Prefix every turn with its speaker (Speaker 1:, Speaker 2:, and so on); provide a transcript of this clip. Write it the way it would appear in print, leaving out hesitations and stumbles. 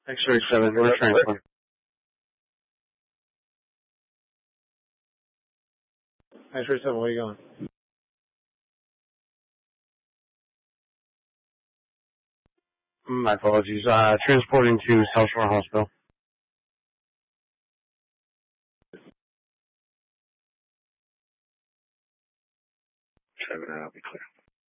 Speaker 1: X-ray 7, we're transport. X-ray 7, where are you going? My apologies. Transporting to South Shore Hospital. Trevor, I'll be clear.